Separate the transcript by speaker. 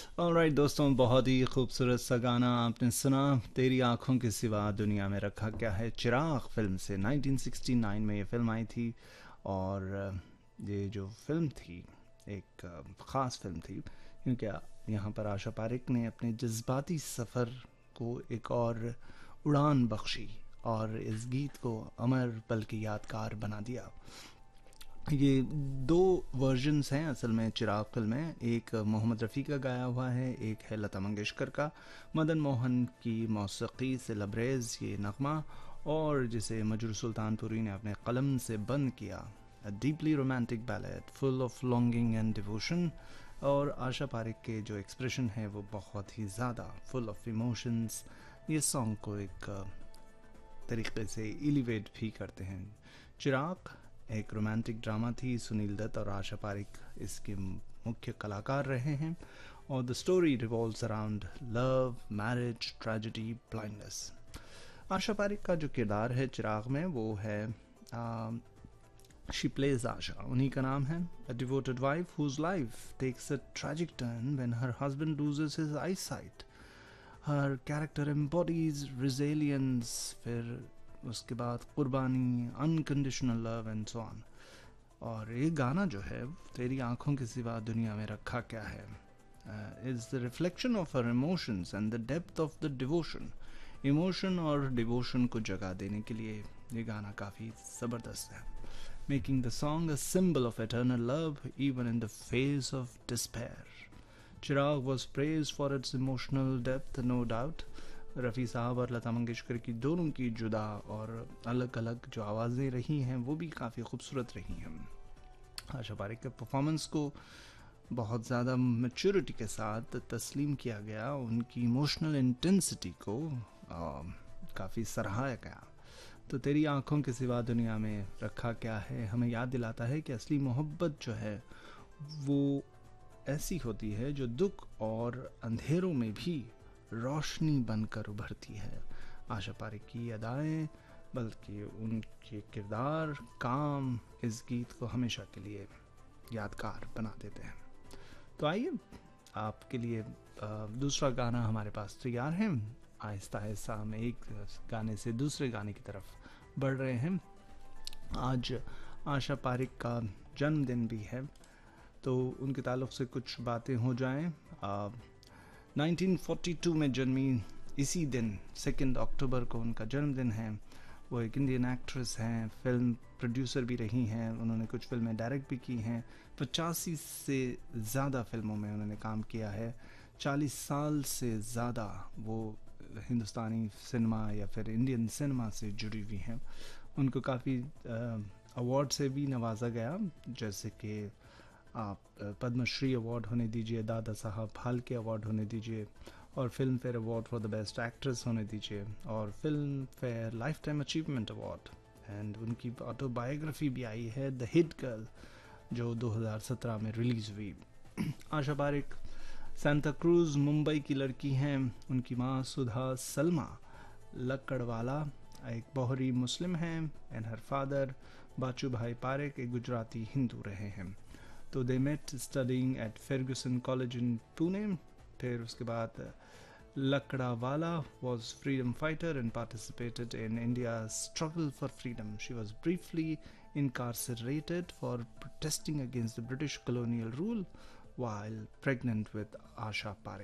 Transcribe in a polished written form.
Speaker 1: Alright दोस्तों, बहुत ही खूबसूरत सा गाना आपने सुना। तेरी आंखों के सिवा दुनिया में रखा क्या है, चिराग फिल्म से 1969 में ये फिल्म आई थी। और ये जो फिल्म थी एक ख़ास फिल्म थी, क्योंकि यहाँ पर आशा पारेख ने अपने जज्बाती सफ़र को एक और उड़ान बख्शी और इस गीत को अमर बल्कि यादगार बना दिया। ये दो वर्जन्स हैं असल में चिराग फिल्म में। एक मोहम्मद रफ़ी का गाया हुआ है, एक है लता मंगेशकर का। मदन मोहन की मौसीकी से लबरेज़ ये नगमा, और जिसे मजरू सुल्तानपुरी ने अपने कलम से बंद किया, अ deeply romantic ballad full of longing and devotion. और आशा पारेख के जो एक्सप्रेशन है वो बहुत ही ज़्यादा फुल ऑफ इमोशंस, ये सॉन्ग को एक तरीके से एलिवेट भी करते हैं। चिराग एक रोमांटिक ड्रामा थी। सुनील दत्त और आशा पारेख इसके मुख्य कलाकार रहे हैं, और the story revolves around love, marriage, tragedy, blindness. Asha Parekh का जो किरदार है चिराग में वो है शी प्लेज आशा, उन्हीं का नाम है। अ devoted wife whose life takes a tragic turn when her husband loses his I site. Her character embodies resilience, फिर उसके बाद कुर्बानी, unconditional love and so on. और ये गाना जो है, तेरी आंखों के सिवा दुनिया में रखा क्या है, is the reflection of her emotions and the depth of the devotion. Emotion और डिवोशन को जगह देने के लिए ये गाना काफ़ी ज़बरदस्त है, making the song a symbol of eternal love even in the face of despair. Chirag was praise for its emotional depth, no doubt. Rafi साहब और लता मंगेशकर की दोनों की जुदा और अलग अलग जो आवाज़ें रही हैं वो भी काफ़ी खूबसूरत रही हैं। आशा पारेख के परफॉर्मेंस को बहुत ज़्यादा मैच्योरिटी के साथ तस्लीम किया गया, उनकी इमोशनल इंटेंसिटी को काफ़ी सराहा गया। तो तेरी आंखों के सिवा दुनिया में रखा क्या है हमें याद दिलाता है कि असली मोहब्बत जो है वो ऐसी होती है जो दुख और अंधेरों में भी रोशनी बनकर उभरती है। आशा पारेख की अदाएं बल्कि उनके किरदार, काम इस गीत को हमेशा के लिए यादगार बना देते हैं। तो आइए आपके लिए दूसरा गाना हमारे पास तैयार है। आहिस्ता आहिस्ता हम एक गाने से दूसरे गाने की तरफ बढ़ रहे हैं। आज आशा पारेख का जन्मदिन भी है, तो उनके ताल्लुक़ से कुछ बातें हो जाएं। 1942 में जन्मी, इसी दिन 2 अक्टूबर को उनका जन्मदिन है। वो एक इंडियन एक्ट्रेस हैं, फिल्म प्रोड्यूसर भी रही हैं, उन्होंने कुछ फिल्में डायरेक्ट भी की हैं। 85 से ज़्यादा फिल्मों में उन्होंने काम किया है। 40 साल से ज़्यादा वो हिंदुस्तानी सिनेमा या फिर इंडियन सिनेमा से जुड़ी हुई हैं। उनको काफ़ी अवार्ड से भी नवाजा गया, जैसे कि आप पद्मश्री अवार्ड होने दीजिए, दादा साहब फाल्के अवार्ड होने दीजिए, और film fair award for the best actress होने दीजिए, और film fair life time achievement award. And उनकी ऑटोबायोग्राफी भी आई है, द हिट गर्ल, जो 2017 में रिलीज़ हुई। आशा पारेख सांता क्रूज मुंबई की लड़की हैं। उनकी माँ सुधा सलमा लक्कड़वाला एक बोहरी मुस्लिम हैं, एंड हर फादर बाचू भाई पारेख एक गुजराती हिंदू रहे हैं। तो they met studying eight Fergusson college in Pune. फिर उसके बाद Lakdawala was freedom fighter and participated in India's struggle for freedom. She was briefly incarcerated for protesting against the British colonial rule while pregnant with Asha Parekh.